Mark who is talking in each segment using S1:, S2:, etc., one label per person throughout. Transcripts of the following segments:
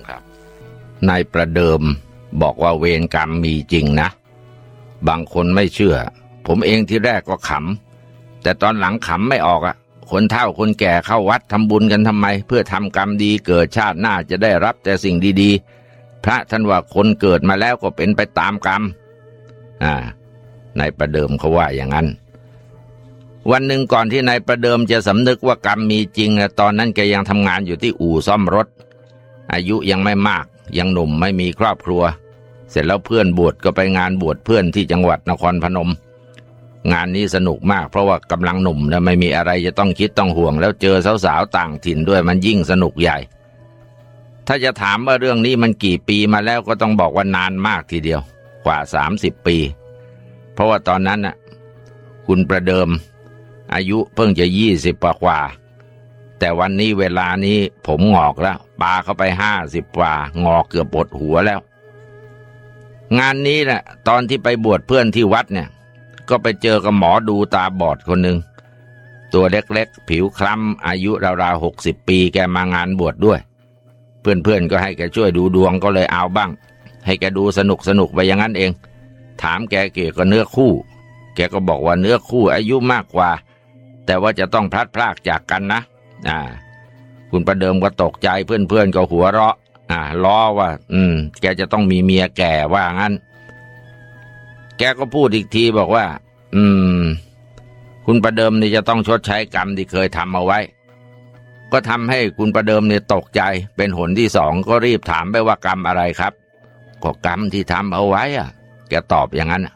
S1: ครับนายประเดิมบอกว่าเวรกรรมมีจริงนะบางคนไม่เชื่อผมเองที่แรกก็ขำแต่ตอนหลังขำไม่ออกอ่ะคนเฒ่าคนแก่เข้าวัดทำบุญกันทำไมเพื่อทำกรรมดีเกิดชาติหน้าจะได้รับแต่สิ่งดีๆพระท่านว่าคนเกิดมาแล้วก็เป็นไปตามกรรมนายประเดิมเขาว่าอย่างนั้นวันหนึ่งก่อนที่นายประเดิมจะสำนึกว่ากรรมมีจริงตอนนั้นแกยังทำงานอยู่ที่อู่ซ่อมรถอายุยังไม่มากยังหนุ่มไม่มีครอบครัวเสร็จแล้วเพื่อนบวชก็ไปงานบวชเพื่อนที่จังหวัดนครพนมงานนี้สนุกมากเพราะว่ากำลังหนุ่มนะไม่มีอะไรจะต้องคิดต้องห่วงแล้วเจอสาวๆต่างถิ่นด้วยมันยิ่งสนุกใหญ่ถ้าจะถามว่าเรื่องนี้มันกี่ปีมาแล้วก็ต้องบอกว่านานมากทีเดียวกว่า30 ปีเพราะว่าตอนนั้นน่ะคุณประเดิมอายุเพิ่งจะ20กว่าแต่วันนี้เวลานี้ผมงอกแล้วปาเข้าไป50กว่างอกเกือบบดหัวแล้วงานนี้แหละตอนที่ไปบวชเพื่อนที่วัดเนี่ยก็ไปเจอกับหมอดูตาบอดคนหนึ่งตัวเล็กๆผิวคล้ำอายุราวๆ60 ปีแกมางานบวชด้วยเพื่อนๆก็ให้แกช่วยดูดวงก็เลยเอาบ้างให้แกดูสนุกไปอย่างนั้นเองถามแกเกี่ยวกับเนื้อคู่แกก็บอกว่าเนื้อคู่อายุมากกว่าแต่ว่าจะต้องพลัดพรากจากกันนะคุณประเดิมก็ตกใจเพื่อนๆก็หัวเราะล้อว่าแกจะต้องมีเมียแก่ว่างั้นแกก็พูดอีกทีบอกว่าคุณประเดิมนี่จะต้องชดใช้กรรมที่เคยทำเอาไว้ก็ทำให้คุณประเดิมเนี่ยตกใจเป็นหนที่2ก็รีบถามไปว่ากรรมอะไรครับก็กรรมที่ทำเอาไว้แกตอบอย่างนั้น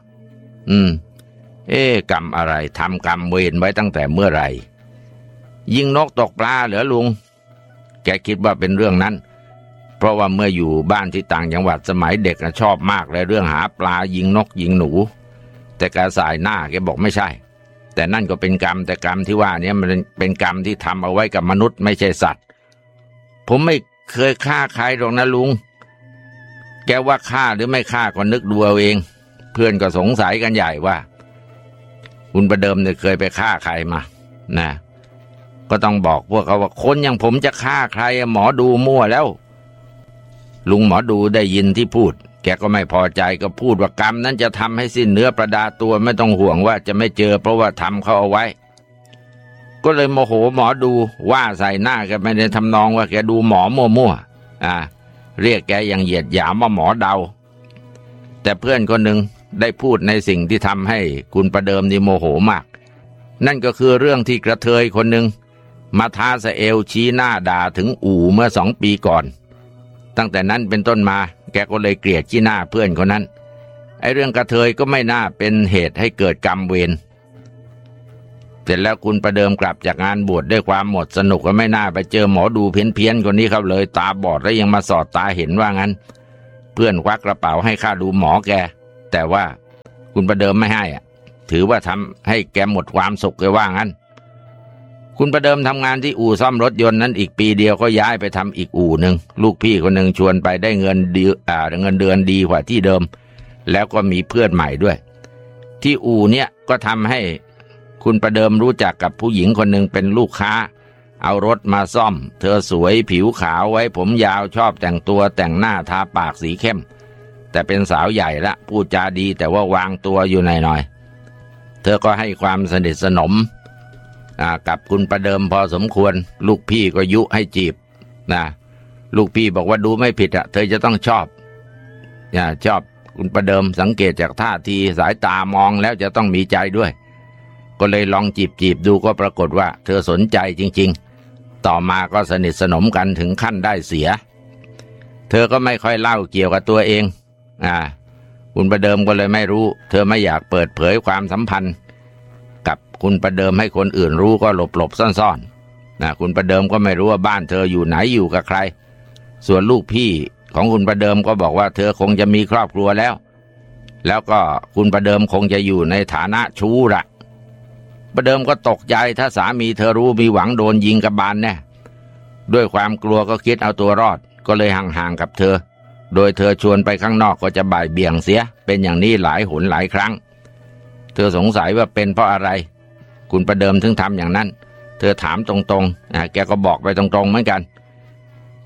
S1: กรรมอะไรทำกรรมเวรไว้ตั้งแต่เมื่อไหร่ยิงนกตกปลาเหรอลุงแกคิดว่าเป็นเรื่องนั้นเพราะว่าเมื่ออยู่บ้านที่ต่างจังหวัดสมัยเด็กชอบมากเลยเรื่องหาปลายิงนกยิงหนูแต่แกสายหน้าแกบอกไม่ใช่แต่นั่นก็เป็นกรรมแต่กรรมที่ว่านี้มันเป็นกรรมที่ทำเอาไว้กับมนุษย์ไม่ใช่สัตว์ผมไม่เคยฆ่าใครหรอกนะลุงแกว่าฆ่าหรือไม่ฆ่าก็นึกดูเอาเองเพื่อนก็สงสัยกันใหญ่ว่าคุณประเดิมเนี่ยเคยไปฆ่าใครมานะก็ต้องบอกพวกเขาว่าคนอย่างผมจะฆ่าใครหมอดูมั่วแล้วลุงหมอดูได้ยินที่พูดแกก็ไม่พอใจก็พูดว่ากรรมนั้นจะทำให้สิ้นเนื้อประดาตัวไม่ต้องห่วงว่าจะไม่เจอเพราะว่าทำเขาเอาไว้ก็เลยโมโหหมอดูว่าใส่หน้าแกไม่ได้ทำนองว่าแกดูหมอมั่วเรียกแกอย่างเหยียดหยามว่าหมอเดาแต่เพื่อนคนหนึ่งได้พูดในสิ่งที่ทำให้คุณประเดิมนี่โมโหมากนั่นก็คือเรื่องที่กระเทยคนหนึ่งมาท้าสะเอวชี้หน้าด่าถึงอู่เมื่อ2 ปีก่อนตั้งแต่นั้นเป็นต้นมาแกก็เลยเกลียดชี้หน้าเพื่อนคนนั้นไอ้เรื่องกระเทยก็ไม่น่าเป็นเหตุให้เกิดกรรมเวรเสร็จแล้วคุณประเดิมกลับจากงานบวชด้วยความหมดสนุกก็ไม่น่าไปเจอหมอดูเพี้ยนคนนี้ครับเลยตาบอดแล้วยังมาสอดตาเห็นว่างั้นเพื่อนควักกระเป๋าให้ค่าดูหมอแกแต่ว่าคุณประเดิมไม่ให้ถือว่าทำให้แกหมดความสุขเลยว่างั้นคุณประเดิมทำงานที่อู่ซ่อมรถยนต์นั้นอีกปีเดียวก็ย้ายไปทำอีกอู่หนึ่งลูกพี่คนหนึ่งชวนไปได้เงินเดือนดีกว่าที่เดิมแล้วก็มีเพื่อนใหม่ด้วยที่อู่เนี่ยก็ทำให้คุณประเดิมรู้จักกับผู้หญิงคนหนึ่งเป็นลูกค้าเอารถมาซ่อมเธอสวยผิวขาวไว้ผมยาวชอบแต่งตัวแต่งหน้าทาปากสีเข้มแต่เป็นสาวใหญ่ละพูดจาดีแต่ว่าวางตัวอยู่หน่อยเธอก็ให้ความสนิทสนมกับคุณประเดิมพอสมควรลูกพี่ก็ยุให้จีบลูกพี่บอกว่าดูไม่ผิดเธอจะต้องชอบคุณประเดิมสังเกตจากท่าทีสายตามองแล้วจะต้องมีใจด้วยก็เลยลองจีบดูก็ปรากฏว่าเธอสนใจจริงๆต่อมาก็สนิทสนมกันถึงขั้นได้เสียเธอก็ไม่ค่อยเล่าเกี่ยวกับตัวเองคุณประเดิมก็เลยไม่รู้เธอไม่อยากเปิดเผยความสัมพันธ์กับคุณประเดิมให้คนอื่นรู้ก็หลบซ่อนคุณประเดิมก็ไม่รู้ว่าบ้านเธออยู่ไหนอยู่กับใครส่วนลูกพี่ของคุณประเดิมก็บอกว่าเธอคงจะมีครอบครัวแล้วก็คุณประเดิมคงจะอยู่ในฐานะชู้ละประเดิมก็ตกใจถ้าสามีเธอรู้มีหวังโดนยิงกระบาลแน่ด้วยความกลัวก็คิดเอาตัวรอดก็เลยห่างกับเธอโดยเธอชวนไปข้างนอกก็จะบ่ายเบี่ยงเสียเป็นอย่างนี้หลายหนหลายครั้งเธอสงสัยว่าเป็นเพราะอะไรคุณประเดิมถึงทำอย่างนั้นเธอถามตรงๆแกก็บอกไปตรงๆเหมือนกัน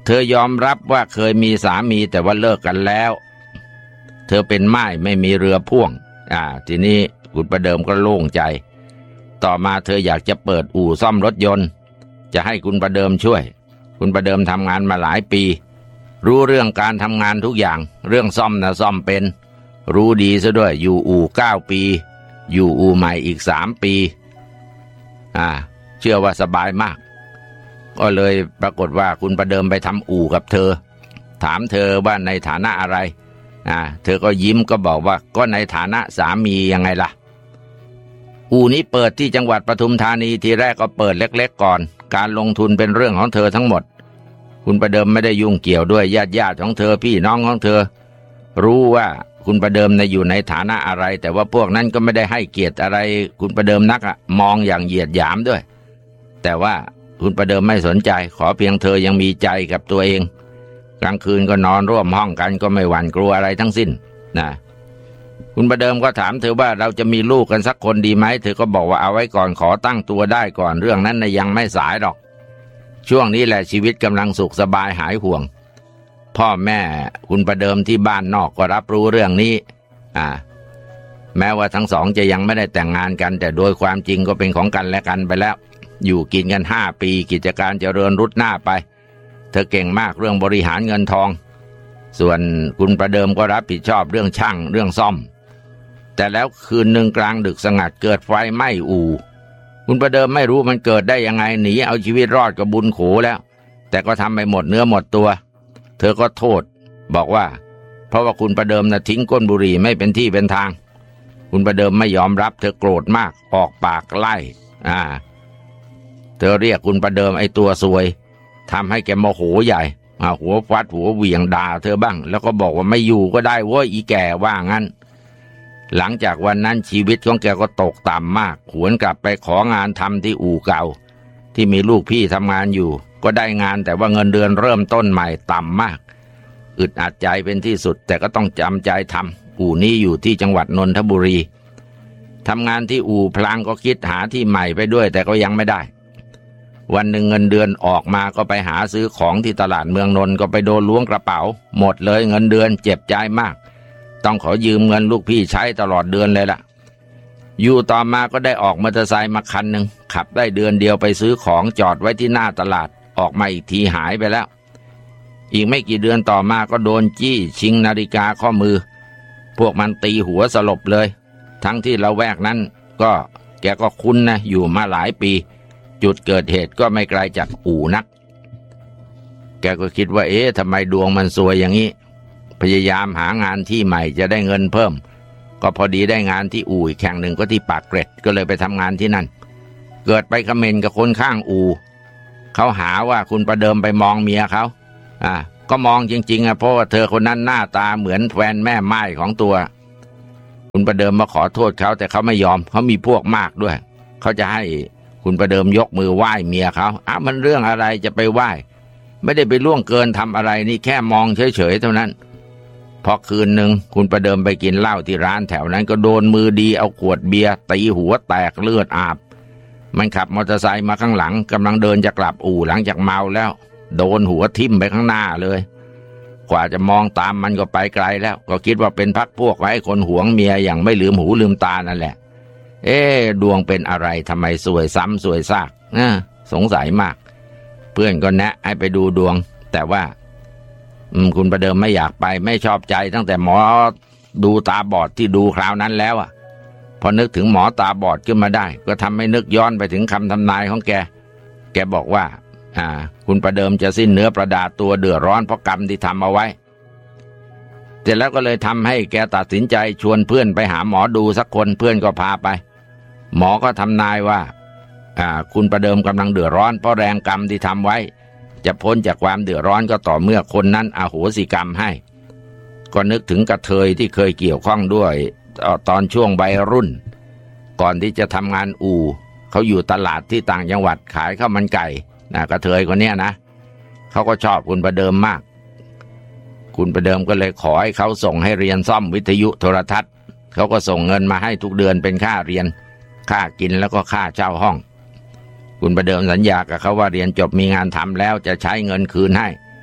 S1: เธอยอมรับว่าเคยมีสามีแต่ว่าเลิกกันแล้วเธอเป็นม่ายไม่มีเรือพ่วงทีนี้คุณประเดิมก็โล่งใจต่อมาเธออยากจะเปิดอู่ซ่อมรถยนต์จะให้คุณประเดิมช่วยคุณประเดิมทำงานมาหลายปีรู้เรื่องการทำงานทุกอย่างเรื่องซ่อมนะซ่อมเป็นรู้ดีซะด้วยอยู่อู่9 ปีอยู่อู่ใหม่อีก3 ปีเชื่อว่าสบายมากก็เลยปรากฏว่าคุณประเดิมไปทำอู่กับเธอถามเธอว่าในฐานะอะไรเธอก็ยิ้มก็บอกว่าก็ในฐานะสามียังไงล่ะอู่นี้เปิดที่จังหวัดปทุมธานีทีแรกก็เปิดเล็กๆก่อนการลงทุนเป็นเรื่องของเธอทั้งหมดคุณประเดิมไม่ได้ยุ่งเกี่ยวด้วยญาติของเธอพี่น้องของเธอรู้ว่าคุณประเดิมอยู่ในฐานะอะไรแต่ว่าพวกนั้นก็ไม่ได้ให้เกียรติอะไรคุณประเดิมนักมองอย่างเหยียดหยามด้วยแต่ว่าคุณประเดิมไม่สนใจขอเพียงเธอยังมีใจกับตัวเองกลางคืนก็นอนร่วมห้องกันก็ไม่หวั่นกลัวอะไรทั้งสิ้นคุณประเดิมก็ถามเธอว่าเราจะมีลูกกันสักคนดีไหมเธอก็บอกว่าเอาไว้ก่อนขอตั้งตัวได้ก่อนเรื่องนั้นยังไม่สายหรอกช่วงนี้แหละชีวิตกำลังสุขสบายหายห่วงพ่อแม่คุณประเดิมที่บ้านนอกก็รับรู้เรื่องนี้แม้ว่าทั้งสองจะยังไม่ได้แต่งงานกันแต่โดยความจริงก็เป็นของกันและกันไปแล้วอยู่กินกัน5 ปีกิจการเจริญรุดหน้าไปเธอเก่งมากเรื่องบริหารเงินทองส่วนคุณประเดิมก็รับผิดชอบเรื่องช่างเรื่องซ่อมแต่แล้วคืนหนึ่งกลางดึกสงัดเกิดไฟไหม้อู่คุณประเดิมไม่รู้มันเกิดได้ยังไงหนีเอาชีวิตรอดก็บุญโขแล้วแต่ก็ทำไปหมดเนื้อหมดตัวเธอก็โทษบอกว่าเพราะว่าคุณประเดิมทิ้งก้นบุหรี่ไม่เป็นที่เป็นทางคุณประเดิมไม่ยอมรับเธอโกรธมากออกปากไล่เธอเรียกคุณประเดิมไอ้ตัวซวยทำให้แกโมโหใหญ่หัวฟัดหัวเหวี่ยงด่าเธอบ้างแล้วก็บอกว่าไม่อยู่ก็ได้เว้ยอีแก่ว่างั้นหลังจากวันนั้นชีวิตของแกก็ตกต่ำมากหวนกลับไปของานทำที่อู่เก่าที่มีลูกพี่ทำงานอยู่ก็ได้งานแต่ว่าเงินเดือนเริ่มต้นใหม่ต่ำมากอึดอัดใจเป็นที่สุดแต่ก็ต้องจำใจทำอู่นี้อยู่ที่จังหวัดนนทบุรีทำงานที่อู่พลางก็คิดหาที่ใหม่ไปด้วยแต่ก็ยังไม่ได้วันหนึ่งเงินเดือนออกมาก็ไปหาซื้อของที่ตลาดเมืองนนท์ก็ไปโดนล้วงกระเป๋าหมดเลยเงินเดือนเจ็บใจมากต้องขอยืมเงินลูกพี่ใช้ตลอดเดือนเลยล่ะอยู่ต่อมาก็ได้ออกมอเตอร์ไซค์มาคันหนึ่งขับได้เดือนเดียวไปซื้อของจอดไว้ที่หน้าตลาดออกมาอีกทีหายไปแล้วอีกไม่กี่เดือนต่อมาก็โดนจี้ชิงนาฬิกาข้อมือพวกมันตีหัวสลบเลยทั้งที่ละแวกนั้นก็แกก็คุ้นนะอยู่มาหลายปีจุดเกิดเหตุก็ไม่ไกลจากอู่นักแกก็คิดว่าทำไมดวงมันซวยอย่างนี้พยายามหางานที่ใหม่จะได้เงินเพิ่มก็พอดีได้งานที่อู่อีกแห่งหนึ่งก็ที่ปากเกร็ดก็เลยไปทำงานที่นั่นเกิดไปคอมเมนต์กับคนข้างอู่เขาหาว่าคุณประเดิมไปมองเมียเขาก็มองจริงๆเพราะว่าเธอคนนั้นหน้าตาเหมือนแฟนแม่ไม้ของตัวคุณประเดิมมาขอโทษเขาแต่เขาไม่ยอมเขามีพวกมากด้วยเขาจะให้คุณประเดิมยกมือไหว้เมียเขามันเรื่องอะไรจะไปไหว้ไม่ได้ไปล่วงเกินทำอะไรนี่แค่มองเฉยๆเท่านั้นพอคืนหนึ่งคุณประเดิมไปกินเหล้าที่ร้านแถวนั้นก็โดนมือดีเอาขวดเบียร์ตีหัวแตกเลือดอาบมันขับมอเตอร์ไซค์มาข้างหลังกำลังเดินจะกลับอู่หลังจากเมาแล้วโดนหัวทิ่มไปข้างหน้าเลยกว่าจะมองตามมันก็ไปไกลแล้วก็คิดว่าเป็นพรรคพวกไว้คนหวงเมียอย่างไม่ลืมหูลืมตานั่นแหละดวงเป็นอะไรทำไมสวยซ้ำสวยซากสงสัยมากเพื่อนก็แนะให้ไปดูดวงแต่ว่าคุณประเดิมไม่อยากไปไม่ชอบใจตั้งแต่หมอดูตาบอดที่ดูคราวนั้นแล้วพอนึกถึงหมอตาบอดขึ้นมาได้ก็ทำให้นึกย้อนไปถึงคำทำนายของแกบอกว่าคุณประเดิมจะสิ้นเนื้อประดาตัวเดือดร้อนเพราะกรรมที่ทำเอาไว้เสร็จแล้วก็เลยทำให้แกตัดสินใจชวนเพื่อนไปหาหมอดูสักคนเพื่อนก็พาไปหมอก็ทำนายว่าคุณประเดิมกำลังเดือดร้อนเพราะแรงกรรมที่ทำไว้จะพ้นจากความเดือดร้อนก็ต่อเมื่อคนนั้นอโหสิกรรมให้ก็นึกถึงกระเทยที่เคยเกี่ยวข้องด้วยตอนช่วงวัยรุ่นก่อนที่จะทำงานอู่เขาอยู่ตลาดที่ต่างจังหวัดขายข้าวมันไก่กระเทยคนเนี้ยนะเขาก็ชอบคุณประเดิมมากคุณประเดิมก็เลยขอให้เขาส่งให้เรียนซ่อมวิทยุโทรทัศน์เขาก็ส่งเงินมาให้ทุกเดือนเป็นค่าเรียนค่ากินแล้วก็ค่าเช่าห้องคุณประเดิมสัญญากับเขาว่าเรียนจบมีงานทำแล้วจะใช้เงินคืนให้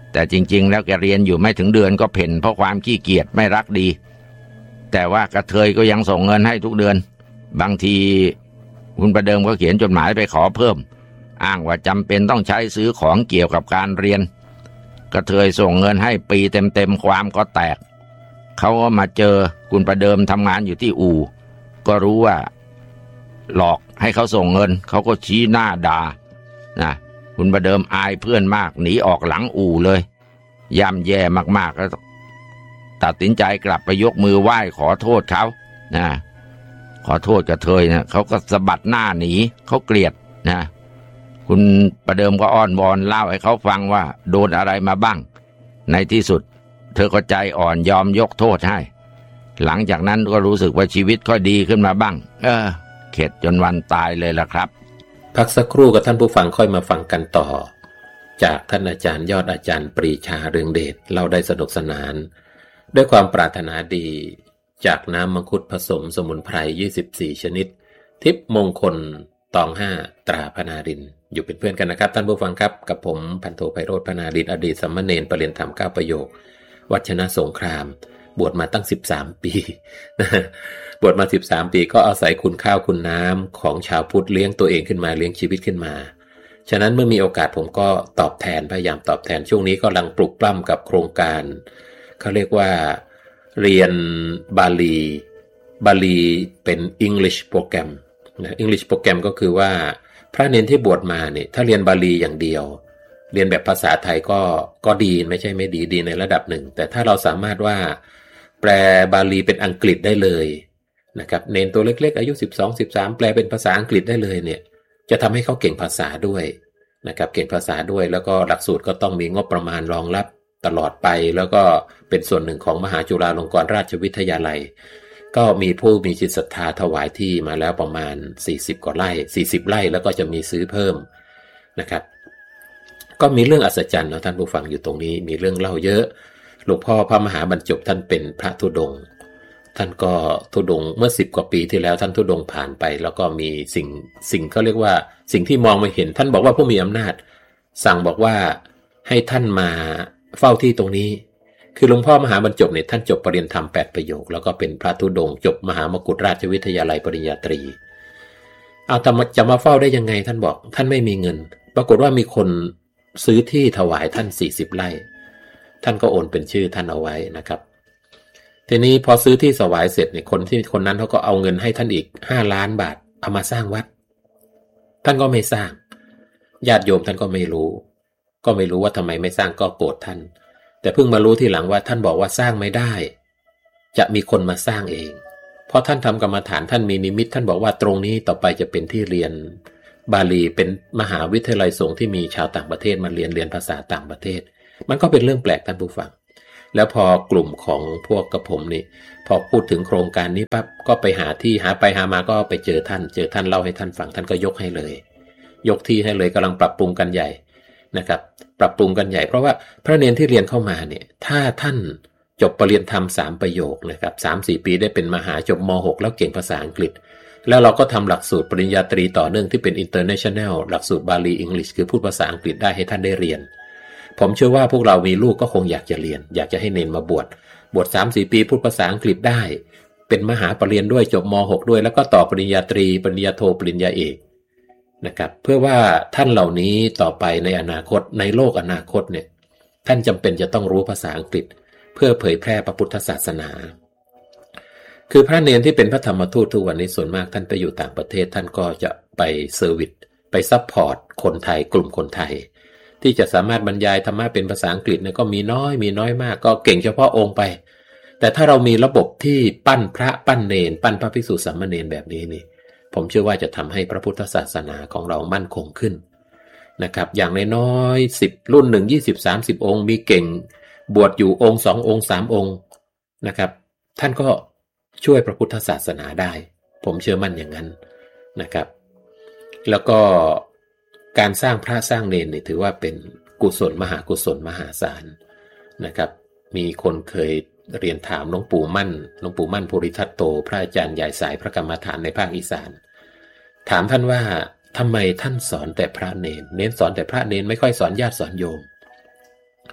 S1: แต่จริงๆแล้วแกเรียนอยู่ไม่ถึงเดือนก็เพ่นเพราะความขี้เกียจไม่รักดีแต่ว่ากระเทยก็ยังส่งเงินให้ทุกเดือนบางทีคุณประเดิมก็เขียนจดหมายไปขอเพิ่มอ้างว่าจำเป็นต้องใช้ซื้อของเกี่ยวกับการเรียนกระเทยส่งเงินให้ปีเต็มๆความก็แตกเขาก็มาเจอคุณประเดิมทำงานอยู่ที่อู่ก็รู้ว่าหลอกให้เขาส่งเงินเขาก็ชี้หน้าด่านะคุณประเดิมอายเพื่อนมากหนีออกหลังอู่เลยย่ำแย่มากๆแล้วตัดสินใจกลับไปยกมือไหว้ขอโทษเขานะขอโทษกระเทยนะเขาก็สะบัดหน้าหนีเขาเกลียดนะคุณประเดิมก็อ้อนวอนเล่าให้เขาฟังว่าโดนอะไรมาบ้างในที่สุดเธอก็ใจอ่อนยอมยกโทษให้หลังจากนั้นก็รู้สึกว่าชีวิตค่อยดีขึ้นมาบ้างเข็ดจนวันตายเลยล่ะครับ
S2: พักสักครู่กับท่านผู้ฟังค่อยมาฟังกันต่อจากท่านอาจารย์ยอดอาจารย์ปรีชาเรืองเดชเล่าได้สนุกสนานด้วยความปรารถนาดีจากน้ำมังคุดผสมสมุนไพร24ชนิดทิพย์มงคลตอง5ตราพนารินอยู่เป็นเพื่อนกันนะครับท่านผู้ฟังครับกับผมพันโทไพโรจน์พนารินอดีตสามเณรประเรียนธรรม9ประโยควัดชนะสงครามบวชมาตั้ง13ปีบวชมา13ปีก็อาศัยคุณข้าวคุณน้ำของชาวพุทธเลี้ยงตัวเองขึ้นมาเลี้ยงชีวิตขึ้นมาฉะนั้นเมื่อมีโอกาสผมก็ตอบแทนพยายามตอบแทนช่วงนี้ก็กำลังปลุกปล้ำกับโครงการเขาเรียกว่าเรียนบาลีเป็น English โปรแกรมนะ English โปรแกรมก็คือว่าพระเนนที่บวชมาเนี่ยถ้าเรียนบาลีอย่างเดียวเรียนแบบภาษาไทยก็ดีไม่ใช่ไม่ดีดีในระดับหนึ่งแต่ถ้าเราสามารถว่าแปลบาลีเป็นอังกฤษได้เลยนะครับเนนตัวเล็กๆอายุ12-13แปลเป็นภาษาอังกฤษได้เลยเนี่ยจะทำให้เขาเก่งภาษาด้วยนะครับเก่งภาษาด้วยแล้วก็หลักสูตรก็ต้องมีงบประมาณรองรับตลอดไปแล้วก็เป็นส่วนหนึ่งของมหาจุฬาลงกรณราชวิทยาลัยก็มีผู้มีจิตศรัทธาถวายที่มาแล้วประมาณ40กว่าไร่40ไร่แล้วก็จะมีซื้อเพิ่มนะครับก็มีเรื่องอัศจรรย์นะท่านผู้ฟังอยู่ตรงนี้มีเรื่องเล่าเยอะหลวงพ่อพระมหาบรรจบท่านเป็นพระธุดงค์ท่านก็ธุดงค์เมื่อ10กว่าปีที่แล้วท่านธุดงค์ผ่านไปแล้วก็มีสิ่งเขาเรียกว่าสิ่งที่มองไม่เห็นท่านบอกว่าผู้มีอำนาจสั่งบอกว่าให้ท่านมาเฝ้าที่ตรงนี้คือหลวงพ่อมหาบรรจบเนี่ยท่านจบปริญญาธรรม8ประโยคแล้วก็เป็นพระธุดงค์จบมหามกุฏราชวิทยาลัยปริญญาตรีเอาจะมาเฝ้าได้ยังไงท่านบอกท่านไม่มีเงินปรากฏว่ามีคนซื้อที่ถวายท่าน40ไร่ท่านก็โอนเป็นชื่อท่านเอาไว้นะครับทีนี้พอซื้อที่ถวายเสร็จเนี่ยคนนั้นเขาก็เอาเงินให้ท่านอีก5 ล้านบาทเอามาสร้างวัดท่านก็ไม่สร้างญาติโยมท่านก็ไม่รู้ว่าทำไมไม่สร้างก็โกรธท่านแต่เพิ่งมารู้ทีหลังว่าท่านบอกว่าสร้างไม่ได้จะมีคนมาสร้างเองเพราะท่านทำกรรมฐานท่านมีนิมิตท่านบอกว่าตรงนี้ต่อไปจะเป็นที่เรียนบาลีเป็นมหาวิทยาลัยสงฆ์ที่มีชาวต่างประเทศมาเรียนภาษาต่างประเทศมันก็เป็นเรื่องแปลกท่านผู้ฟังแล้วพอกลุ่มของพวกกระผมนี่พอพูดถึงโครงการนี้ปั๊บก็ไปหาที่หาไปหามาก็ไปเจอท่านเล่าให้ท่านฟังท่านก็ยกให้เลยยกที่ให้เลยกำลังปรับปรุงกันใหญ่นะครับปรับปรุงกันใหญ่เพราะว่าพระเนรที่เรียนเข้ามาเนี่ยถ้าท่านจบปริญญาธรรม3ประโยคนะครับ 3-4 ปีได้เป็นมหาจบม.6 แล้วเก่งภาษาอังกฤษแล้วเราก็ทำหลักสูตรปริญญาตรีต่อเนื่องที่เป็น International หลักสูตรบาลีอังกฤษคือพูดภาษาอังกฤษได้ให้ท่านได้เรียนผมเชื่อว่าพวกเรามีลูกก็คงอยากจะเรียนอยากจะให้เนรมาบวช 3-4 ปีพูดภาษาอังกฤษได้เป็นมหาปรริญญาด้วยจบม.6 ด้วยแล้วก็ต่อปริญญาตรีปริญญาโทปริญญาเอกนะครับเพื่อว่าท่านเหล่านี้ต่อไปในอนาคตในโลกอนาคตเนี่ยท่านจำเป็นจะต้องรู้ภาษาอังกฤษเพื่อเผยแพร่พระพุทธศาสนาคือพระเนรที่เป็นพระธรรมทูตทุกวันนี้ส่วนมากท่านไปอยู่ต่างประเทศท่านก็จะไปเซอร์วิสไปซัพพอร์ตคนไทยกลุ่มคนไทยที่จะสามารถบรรยายธรรมะเป็นภาษาอังกฤษเนี่ยก็มีน้อยมากก็เก่งเฉพาะองค์ไปแต่ถ้าเรามีระบบที่ปั้นพระปั้นเนรปั้นพระภิกษุสามเณรแบบนี้นี่ผมเชื่อว่าจะทำให้พระพุทธศาสนาของเรามั่นคงขึ้นนะครับอย่างน้อยๆ10รุ่น1 20-30องค์มีเก่งบวชอยู่องค์2องค์3องค์นะครับท่านก็ช่วยพระพุทธศาสนาได้ผมเชื่อมั่นอย่างนั้นนะครับแล้วก็การสร้างพระสร้างเนรนี่ถือว่าเป็นกุศลมหากุศลมหาศาลนะครับมีคนเคยเรียนถามหลวงปู่มั่นภูริทัตโตพระอาจารย์ใหญ่สายพระกรรมฐานในภาคอีสานถามท่านว่าทำไมท่านสอนแต่พระเนรสอนแต่พระเนรไม่ค่อยสอนญาติสอนโยม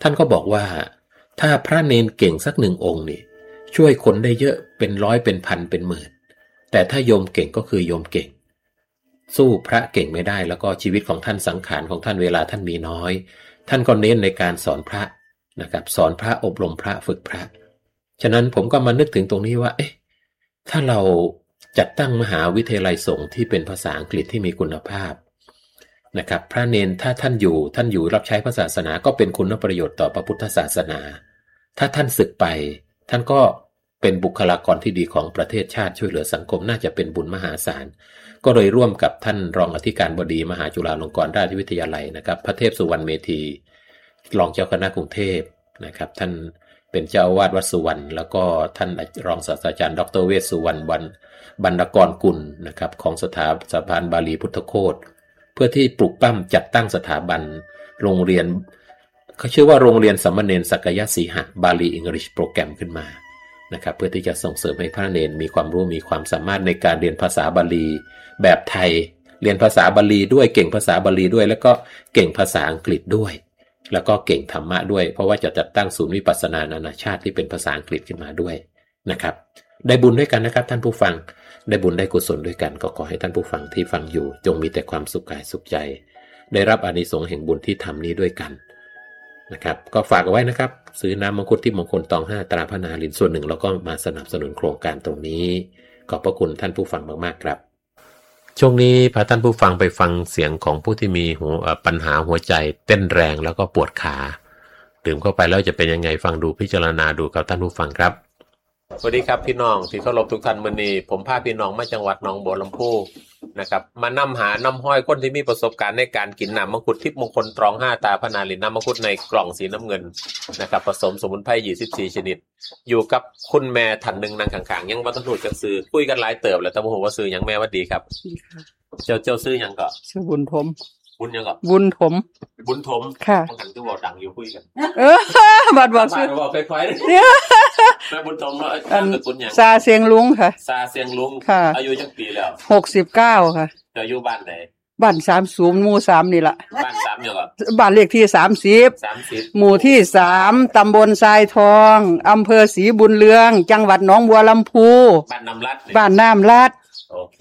S2: ท่านก็บอกว่าถ้าพระเนนเก่งสัก1 องค์นี่ช่วยคนได้เยอะเป็นร้อยเป็นพันเป็นหมื่นแต่ถ้าโยมเก่งก็คือโยมเก่งสู้พระเก่งไม่ได้แล้วก็ชีวิตของท่านสังขารของท่านเวลาท่านมีน้อยท่านก็เน้นในการสอนพระนะครับสอนพระอบรมพระฝึกพระฉะนั้นผมก็มานึกถึงตรงนี้ว่าถ้าเราจัดตั้งมหาวิทยาลัยสงฆ์ที่เป็นภาษาอังกฤษที่มีคุณภาพนะครับพระเนนถ้าท่านอยู่รับใช้พระศาสนาก็เป็นคุณประโยชน์ต่อพระพุทธศาสนาถ้าท่านสึกไปท่านก็เป็นบุคลากรที่ดีของประเทศชาติช่วยเหลือสังคมน่าจะเป็นบุญมหาศาลก็เลยร่วมกับท่านรองอธิการบดีมหาจุฬาลงกรณราชวิทยาลัยนะครับพระเทพสุวรรณเมธีรองเจ้าคณะกรุงเทพนะครับท่านเป็นเจ้าอาวาสวัดสุวรรณแล้วก็ท่านรองศาสตราจารย์ดร.เวชสุวรรณบรรณกรกุลนะครับของสถาบันบาลีพุทธโคตเพื่อที่ปลุกปั้มจัดตั้งสถาบันโรงเรียนเขาชื่อว่าโรงเรียนสามเณรสักยสีหะบาลีอังกฤษโปรแกรมขึ้นมานะครับเพื่อที่จะส่งเสริมให้พระเนรมีความรู้มีความสามารถในการเรียนภาษาบาลีแบบไทยเรียนภาษาบาลีด้วยเก่งภาษาบาลีด้วยแล้วก็เก่งภาษาอังกฤษด้วยแล้วก็เก่งธรรมะด้วยเพราะว่าจะจัดตั้งศูนย์วิปัสสนานานาชาติที่เป็นภาษาอังกฤษขึ้นมาด้วยนะครับได้บุญด้วยกันนะครับท่านผู้ฟังได้บุญได้กุศลด้วยกันก็ขอให้ท่านผู้ฟังที่ฟังอยู่จงมีแต่ความสุขกายสุขใจได้รับอานิสงส์แห่งบุญที่ทำนี้ด้วยกันนะครับก็ฝากเอาไว้นะครับซื้อน้ำมังคุดที่มงคลตอง5ตราพระนารินส่วนหนึ่งแล้วก็มาสนับสนุนโครงการตรงนี้ขอบพระคุณท่านผู้ฟังมากๆครับช่วงนี้พาท่านผู้ฟังไปฟังเสียงของผู้ที่มีปัญหาหัวใจเต้นแรงแล้วก็ปวดขาดื่มเข้าไปแล้วจะเป็นยังไงฟังดูพิจารณาดูกับท่านผู้ฟังครับสวัสดีครับพี่น้องที่เคารพทุกท่านมื้อนี้ผมพาพี่น้องมาจังหวัดหนองบัวลำพูนะครับมานำหาน้ำห้อยคนที่มีประสบการณ์ในการกินน้ำมังคุดทิพย์มงคลตรอง5ตาพนาลินน้ำมังคุดในกล่องสีน้ำเงินนะครับผสมสมุนไพร24ชนิดอยู่กับคุณแม่ท่านนึงนั่งข้างๆยังบ่ทันรู้จักชื่อคุยกันหลายเติบแล้วแต่บ่ฮู้ว่าชื่อหยังแม่หวัดดีครับเจ้าชื่อหยังก็
S3: ชื่อบุญถม
S2: บุญหยังก็
S3: บุญถม
S2: ค่ะมันกันคือบ่ดังอยู่คุยกัน
S3: บัดบอกชื่อ
S2: บอกค่อยๆแม่บุญถมเนาะคุณหยัง
S3: ซาเสียงลุงค่ะ
S2: ซาเสียงลุงอายุจักปีแล้ว
S3: 69ค่ะ
S2: เจ้าอยู่บ้านใด
S3: บ้าน30หมู่3นี่ล่ะ
S2: บ้าน3อยู่ครับ
S3: บ้านเลขที่30หมู่ที่3ตำบลทรายทองอำเภอศรีบุญเรืองจังหวัดหนองบัวลำพู
S2: บ้านน้ำลัด
S3: บ้านน้ำลัด
S2: โอเค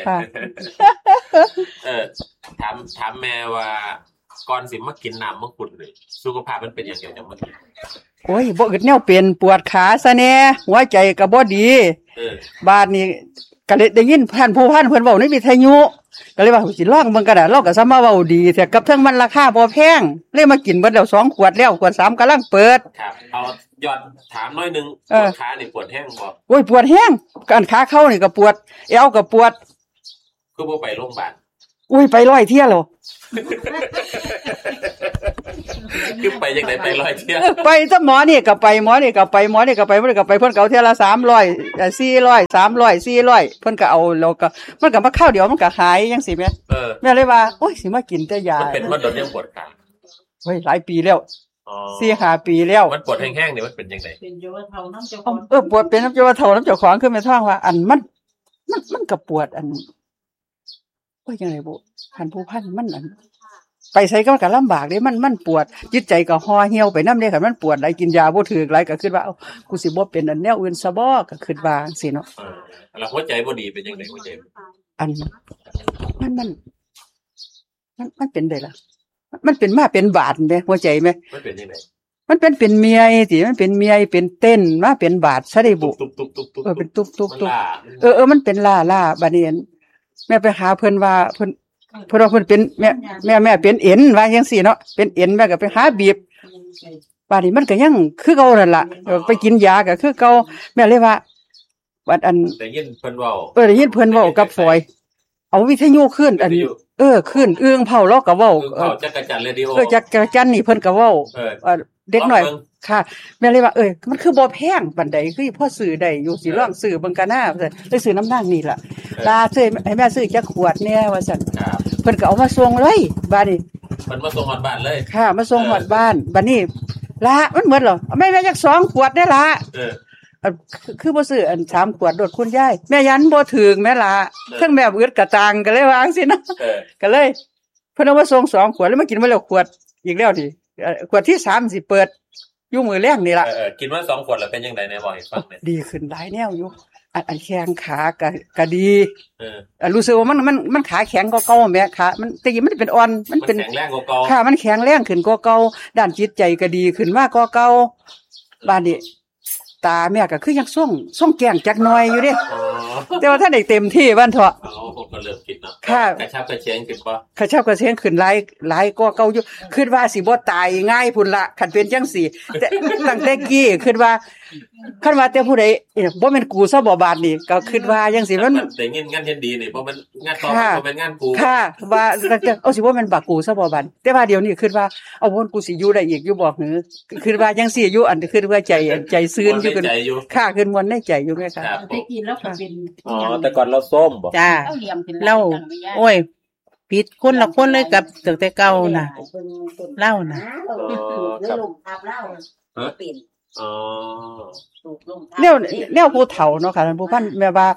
S2: ถามแม่ว่าก่อนสิมากินน้ำมังคุดนี่สุขภาพมันเป็นอย่างไรจังมัน
S3: โอ้ยบ่อึดแนวเป็นปวดขาซะแน่หัวใจก็บ่ดีบาดนี้ก็ได้ยินท่านผู้พันเพิ่นเว้าในวิทยุก็เลยว่าสิลองเบิ่งก็ได้เราก็สามารถเว้าดีแต่กับเทิงมันราคาบ่แพงเลยมากินเบิดแล้ว2ขวดแล้วขวด3กำลังเปิด
S2: ครับเอายอดถามหน่อยนึงปวดขานี่ปวดแห้งบ่
S3: โอ้ยปวดแห้งการขาเข้านี่ก็ปวดเอวก็ปวด
S2: คือบ่ไปโรงพยาบาล
S3: อุ้ยไป100เที่ยแล้ว
S2: คือไปจังได๋ไป100เที่ย
S3: ไปซะหมอนี่ก็ไปหมอนี่ก็ไปเพิ่นก็เอาเที่ยละ300 400 300 400เพิ่นก็เอาแล้วก็มันก็มาข้าวเดียวมันก็หายจังซี่แม่แม่เลยว่าโอ้ยสิมากินแต่ยา
S2: มันเป็นมาโดนยังปวดขา
S3: เฮ้ยหลายปีแล้ว4-5 ปีแล้ว
S2: มันปวดแห้งๆนี่มันเป็นจังได๋
S4: เป็นอยู่ว่าเฒ่าน้ำเจ้าของ
S3: ปวดเป็นน้ำเจ้าเฒ่าน้ำเจ้าของคือแม่ท้องว่าอันมันก็ปวดอันว่าจังได๋บ่คันผู้พันมันอันไปไสก็ลำบากเด้มันปวดจิตใจก็ห่อเหี่ยวไปนำเด้คันมันปวดหลายกินยาบ่ถูกหลายก็คิดว่าเอ้ากูสิบ่เป็นอันแนวอื่นซะบ่ก็คิดว่าจังซี่เนาะ
S2: แล้วหัวใจบ่ดีเป็นจังได๋หัวใจ
S3: อันมันเป็นได้ล่ะมันเป็นมาเป็นบาดแม่หัวใจแม่
S2: มันเป็นจังได๋
S3: มันเป็นเมียติมันเป็นเมียเป็นเต้นมาเป็นบาดซะได้บ่เป็นตุบๆมันเป็นล่าบัดนี้แม่ไปหาเพิ่นว่าเพิ่นว่าเพิ่นเป็นแม่เป็นเอ็นว่าจังซี่เนาะเป็นเอ็นแม่ก็ไปหาบีบบัดนี้มันก็ยังคือเก่านั่นล่ะไปกินยาก็คือเก่าแม่เลยว่าบัดอัน
S2: ได้ยินเพิ่นเว้า
S3: ได้ยินเพิ่นเว้ากับฝอยเอาวิทยุขึ้นอันขึ้นเผาเราก็เว้า
S2: จักรจันทร์เรดิโอ
S3: จักรจันทร์นี่เพิ่นก็เว้าเด็กน้อยค่ะแม่เลยว่ามันคือบ่แพงปานใดคือพอซื้อได้อยู่สิลองซื้อเบิ่งกันนะเลยซื้อน้ำนางนี่ล่ะลาซื้อให้แม่ซื้อจักขวดแน่ว่าซั่นเพิ่นก็เอามาส่งเลยบัดนี้
S2: เพิ่นมาส่งฮอดบ้านเลย
S3: ค่ะมาส่งฮอดบ้านบัดนี้ละมันหมดแล้วแม่จัก2ขวดได้ละคือบ่ซื้ออัน3ขวดโดดคุณยายแม่ยันบ่ถึงแม่ล่ะเทั้งแม่อึดกระตังก็เลยวาจังซี่เนาะก็เลยเพิ่นเอามาส่ง2ขวดแล้วมากินมาแล้วขวดอีกแล้วดิขวดที่3สิเปิดอยู่มื้อแลงนี่ล่ะ
S2: กินมา2ขวดแล้วเป็นจังได๋แน่บ่ให้ฟังแหน่
S3: ดีขึ้นหลายแนวอยู่อันแข้งขาก็ดีรู้สึกว่ามันขาแข็งกว่าเก่าแม่ขามันแต่กี้มันเป็นอ่อนมันเป็น
S2: แข็งแรงกว่าเก่า
S3: ค่ะมันแข็งแรงขึ้นกว่าเก่าด้านจิตใจก็ดีขึ้นมากกว่าเก่าบ้านนี้ตาแม่ก็คือยังส่งแก้งจักหน่อยอยู่เด้แต่ว่าถ้าได้เต็มที่บ้านเถาะ
S2: ก็เริ่มคิดเนาะ
S3: ค่ะ
S2: กระชับกระเฉงขึ้นบ่
S3: กระชับกระเฉงขึ้นหลายกว่าเก่าอยู่คิดว่าสิบ่ตายง่ายพุ่นละคันเป็นจังซี่แต่ตั้งแต่กี้คิดว่าคันว่าแต่ผู้ใดบ่แม่นกูซะบ่บาดนี่ก็คิดว่าจังซี่มัน
S2: ได้เงินงานเฮ็ดดีนี่เพราะมันงานต่อบ่เป็นงานกู
S3: ค่ะว่าเอาสิบ่แม่นบักกูซะบ่บาดแต่ว่าเดี๋ยวนี้คิดว่าเอาบ่กูสิอยู่ได้อีกอยู่บ่หือคิดว่าจังซี่อยู่อันคิดว่าใจซื่นอยู่กันค่ะขึ้นมวนในใจอยู่แม่ค่ะ
S4: ได้กินแล้วก็เป็น
S2: แต่ก่อนเราส้มบ่
S4: จ้าเราโอ้ยผิดคนละคนเลยกับตั้งแต่เก่าน่ะเล่าน่ะ
S3: แนวผู้เฒ่าเนาะค่ะท่านผู้พันแม่ว่า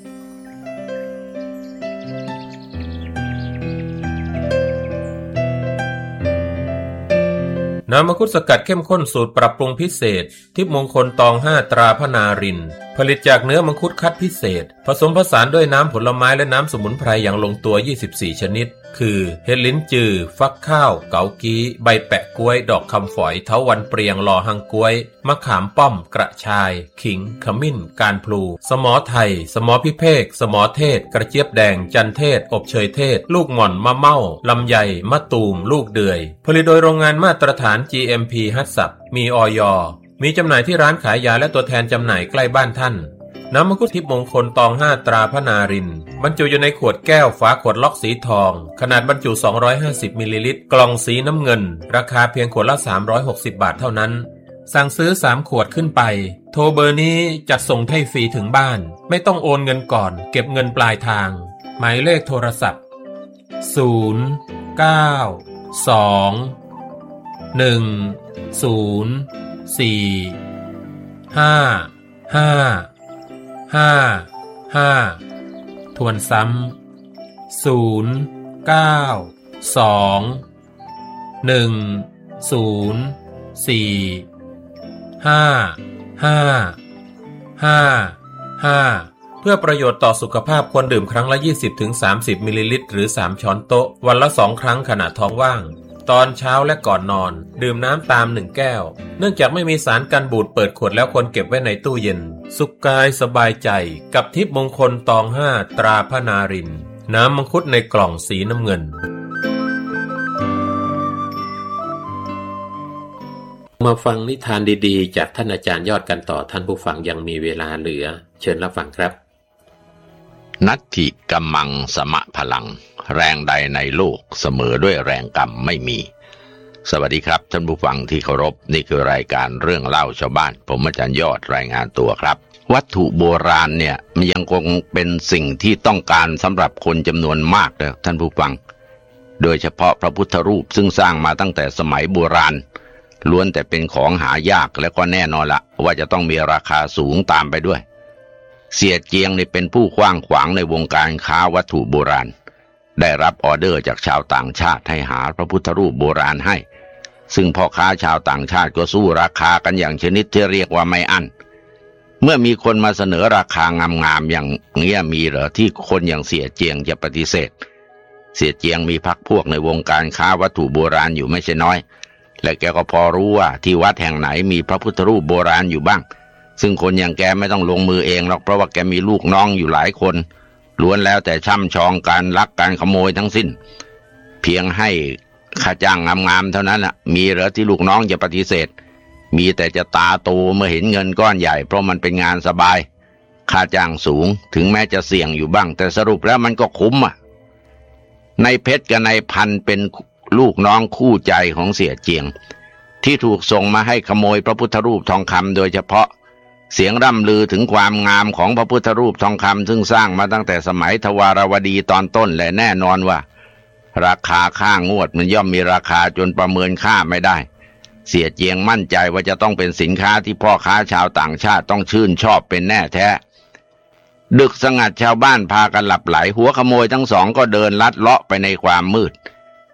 S2: น้ำมังคุดสกัดเข้มข้นสูตรปรับปรุงพิเศษทิพย์มงคลตอง5ตราพนารินผลิตจากเนื้อมังคุดคัดพิเศษผสมผสานด้วยน้ำผลไม้และน้ำสมุนไพรอย่างลงตัว24ชนิดคือเห็ดลิ้นจือฟักข้าวเกากี้ใบแปะกล้วยดอกคำฝอยเถาวัลย์เปรียงลอหังกล้วยมะขามป้อมกระชายขิงขมิ้นการพลูสมอไทยสมอพิเภกสมอเทศกระเจี๊ยบแดงจันเทศอบเชยเทศลูกหม่อนมะเม่าลำไยมะตูมลูกเดือยผลิตโดยโรงงานมาตรฐาน GMP ฮัตสับมีอย.มีจำหน่ายที่ร้านขายยาและตัวแทนจำหน่ายใกล้บ้านท่านน้ำมังคุดทิพย์มงคลตอง5ตราพนารินบรรจุอยู่ในขวดแก้วฝาขวดล็อกสีทองขนาดบรรจุ250มิลลิลิตรกล่องสีน้ำเงินราคาเพียงขวดละ360บาทเท่านั้นสั่งซื้อ3ขวดขึ้นไปโทรเบอร์นี้จัดส่งให้ฟรีถึงบ้านไม่ต้องโอนเงินก่อนเก็บเงินปลายทางหมายเลขโทรศัพท์0 9 2 1 0 4 5 5 5 ทวนซ้ำ0 9 2 1 0 4 5 5 5 เพื่อประโยชน์ต่อสุขภาพควรดื่มครั้งละ 20-30 มิลลิลิตรหรือ3ช้อนโต๊ะวันละ2ครั้งขณะท้องว่างตอนเช้าและก่อนนอนดื่มน้ำตาม1แก้วเนื่องจากไม่มีสารกันบูดเปิดขวดแล้วควรเก็บไว้ในตู้เย็นสุขกายสบายใจกับทิพย์มงคลตอง5ตราพนารินน้ำมังคุดในกล่องสีน้ำเงินมาฟังนิทานดีๆจากท่านอาจารย์ยอดกันต่อท่านผู้ฟังยังมีเวลาเหลือเชิญรับฟังครับ
S1: นัตถิกัมมังสมะพลังแรงใดในโลกเสมอด้วยแรงกรรมไม่มีสวัสดีครับท่านผู้ฟังที่เคารพนี่คือรายการเรื่องเล่าชาวบ้านผมอาจารย์ยอดรายงานตัวครับวัตถุโบราณเนี่ยมันยังคงเป็นสิ่งที่ต้องการสำหรับคนจำนวนมากเลยท่านผู้ฟังโดยเฉพาะพระพุทธรูปซึ่งสร้างมาตั้งแต่สมัยโบราณล้วนแต่เป็นของหายากและก็แน่นอนละว่าจะต้องมีราคาสูงตามไปด้วยเสียเจียงนี่เป็นผู้กว้างขวางในวงการค้าวัตถุโบราณได้รับออเดอร์จากชาวต่างชาติให้หาพระพุทธรูปโบราณให้ซึ่งพ่อค้าชาวต่างชาติก็สู้ราคากันอย่างชนิดที่เรียกว่าไม่อั้นเมื่อมีคนมาเสนอราคางามๆอย่างเงี้ยมีเหรอที่คนอย่างเสียเจียงจะปฏิเสธเสียเจียงมีพรรคพวกในวงการค้าวัตถุโบราณอยู่ไม่ใช่น้อยและแกก็พอรู้ว่าที่วัดแห่งไหนมีพระพุทธรูปโบราณอยู่บ้างซึ่งคนอย่างแกไม่ต้องลงมือเองหรอกเพราะว่าแกมีลูกน้องอยู่หลายคนล้วนแล้วแต่ช่ำชองการลักการขโมยทั้งสิ้นเพียงให้ค่าจ้างงามๆเท่านั้นละมีเหรอที่ลูกน้องจะปฏิเสธมีแต่จะตาโตเมื่อเห็นเงินก้อนใหญ่เพราะมันเป็นงานสบายค่าจ้างสูงถึงแม้จะเสี่ยงอยู่บ้างแต่สรุปแล้วมันก็คุ้มอ่ะในเพชรกับในพันเป็นลูกน้องคู่ใจของเสี่ยเจียงที่ถูกส่งมาให้ขโมยพระพุทธรูปทองคำโดยเฉพาะเสียงร่ำลือถึงความงามของพระพุทธรูปทองคำซึ่งสร้างมาตั้งแต่สมัยทวารวดีตอนต้นและแน่นอนว่าราคาค่างวดมันย่อมมีราคาจนประเมินค่าไม่ได้เสี่ยเจียงมั่นใจว่าจะต้องเป็นสินค้าที่พ่อค้าชาวต่างชาติต้องชื่นชอบเป็นแน่แท้ดึกสงัดชาวบ้านพากันหลับไหลหัวขโมยทั้งสองก็เดินลัดเลาะไปในความมืด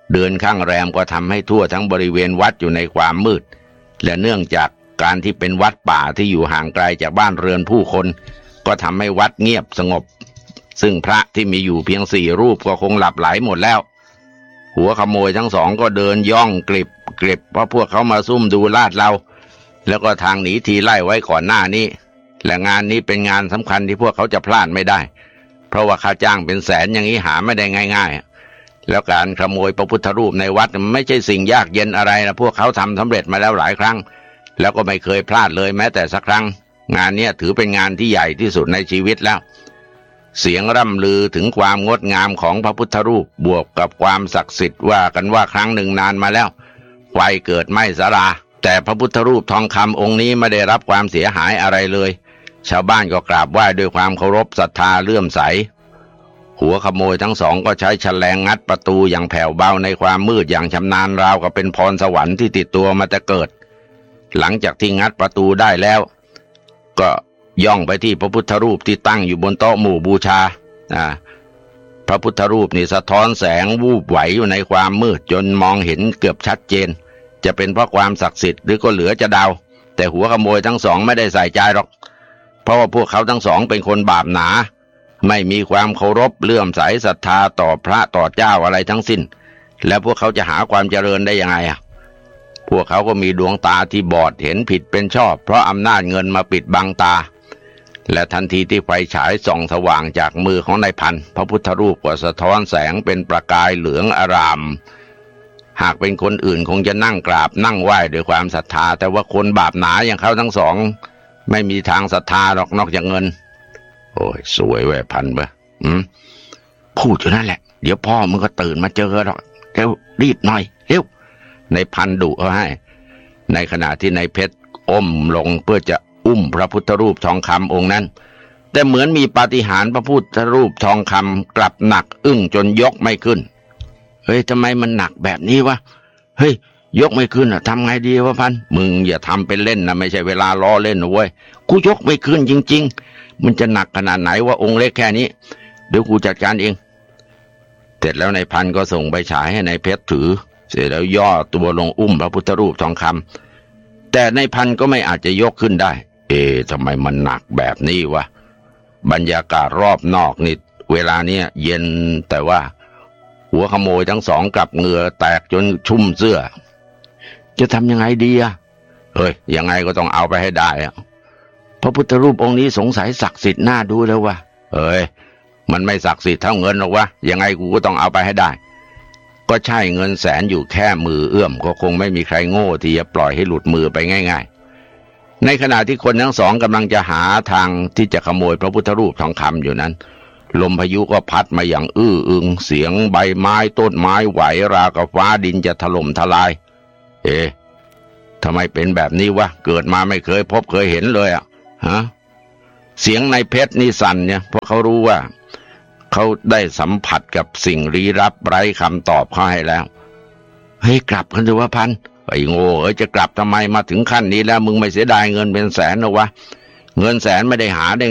S1: เดินข้างแรมก็ทำให้ทั่วทั้งบริเวณวัดอยู่ในความมืดและเนื่องจากการที่เป็นวัดป่าที่อยู่ห่างไกลจากบ้านเรือนผู้คนก็ทำให้วัดเงียบสงบซึ่งพระที่มีอยู่เพียง4 รูปก็คงหลับไหลหมดแล้วหัวขโมยทั้งสองก็เดินย่องกลิบเพราะพวกเขามาซุ่มดูลาดเราแล้วก็ทางหนีทีไล่ไว้ก่อนหน้านี้และงานนี้เป็นงานสำคัญที่พวกเขาจะพลาดไม่ได้เพราะว่าค่าจ้างเป็นแสนอย่างนี้หาไม่ได้ง่ายๆแล้วการขโมยพระพุทธรูปในวัดไม่ใช่สิ่งยากเย็นอะไรนะพวกเขาทำสำเร็จมาแล้วหลายครั้งแล้วก็ไม่เคยพลาดเลยแม้แต่สักครั้งงานนี้ถือเป็นงานที่ใหญ่ที่สุดในชีวิตแล้วเสียงร่ำลือถึงความงดงามของพระพุทธรูปบวกกับความศักดิ์สิทธิ์ว่ากันว่าครั้งหนึ่งนานมาแล้วไฟเกิดไหม้ศาลาแต่พระพุทธรูปทองคำองค์นี้ไม่ได้รับความเสียหายอะไรเลยชาวบ้านก็กราบไหว้ด้วยความเคารพศรัทธาเลื่อมใสหัวขโมยทั้งสองก็ใช้แฉลงงัดประตูอย่างแผ่วเบาในความมืดอย่างชำนาญราวกับเป็นพรสวรรค์ที่ติดตัวมาแต่เกิดหลังจากที่งัดประตูได้แล้วก็ย่องไปที่พระพุทธรูปที่ตั้งอยู่บนโต๊ะหมู่บูชาพระพุทธรูปนี่สะท้อนแสงวูบไหวอยู่ในความมืดจนมองเห็นเกือบชัดเจนจะเป็นเพราะความศักดิ์สิทธิ์หรือก็เหลือจะเดาแต่หัวขโมยทั้งสองไม่ได้ใส่ใจหรอกเพราะว่าพวกเขาทั้งสองเป็นคนบาปหนาไม่มีความเคารพเลื่อมใสศรัทธาต่อพระต่อเจ้าอะไรทั้งสิ้นแล้วพวกเขาจะหาความเจริญได้ยังไงพวกเขาก็มีดวงตาที่บอดเห็นผิดเป็นชอบเพราะอำนาจเงินมาปิดบังตาและทันทีที่ไฟฉายส่องสว่างจากมือของนายพันพระพุทธรูปก็สะท้อนแสงเป็นประกายเหลืองอารามหากเป็นคนอื่นคงจะนั่งกราบนั่งไหว้ด้วยความศรัทธาแต่ว่าคนบาปหนาอย่างเขาทั้งสองไม่มีทางศรัทธาหรอกนอกจากเงินโอ้ยสวยแหวพันเบ้อพูดอยู่นั่นแหละเดี๋ยวพ่อมึงก็ตื่นมาเจอหรอกเร็วรีบหน่อยเร็วในพันดุเขาให้ในขณะที่ในเพชรอ้มลงเพื่อจะอุ้มพระพุทธรูปทองคำองค์นั้นแต่เหมือนมีปาฏิหาริย์พระพุทธรูปทองคำกลับหนักอึ้งจนยกไม่ขึ้นเฮ้ยทำไมมันหนักแบบนี้วะเฮ้ยยกไม่ขึ้นทำไงดีวะพันมึงอย่าทำเป็นเล่นนะไม่ใช่เวลาล้อเล่นนะเว้ยกูยกไม่ขึ้นจริงๆมันจะหนักขนาดไหนว่าองค์เล็กแค่นี้เดี๋ยวกูจัดการเองเสร็จแล้วนายพันก็ส่งใบฉายให้นายเพชรถือเสร็จแล้วย่อตัวลงอุ้มพระพุทธรูปทองคำแต่นายพันก็ไม่อาจจะยกขึ้นได้ทำไมมันหนักแบบนี้วะบรรยากาศรอบนอกนี่เวลาเนี้ยเย็นแต่ว่าหัวขโมยทั้งสองกลับเหงื่อแตกจนชุ่มเสื้อจะทำยังไงดีเฮ้ยยังไงก็ต้องเอาไปให้ได้พระพุทธรูปองค์นี้สงสัยศักดิ์สิทธิ์น่าดูแล้ววะเฮ้ยมันไม่ศักดิ์สิทธิ์เท่าเงินหรอกวะยังไงกูก็ต้องเอาไปให้ได้ก็ใช่เงินแสนอยู่แค่มือเอื้อมก็คงไม่มีใครโง่ที่จะปล่อยให้หลุดมือไปง่ายๆในขณะที่คนทั้งสองกำลังจะหาทางที่จะขโมยพระพุทธรูปทองคำอยู่นั้นลมพายุก็พัดมาอย่างอื้ออึงเสียงใบไม้ต้นไม้ไหวราวกับฟ้าดินจะถล่มทลายทำไมเป็นแบบนี้วะเกิดมาไม่เคยพบเคยเห็นเลยเสียงในเพชรนี่สั่นเนี่ยเพราะเขารู้ว่าเขาได้สัมผัสกับสิ่งลี้ลับไร้คำตอบเขาให้แล้วเฮ้ยกลับกันเถอะวะพันไอ้โง่จะกลับทำไมมาถึงขั้นนี้แล้วมึงไม่เสียดายเงินเป็นแสนหรอวะเงินแสนไม่ได้หาได้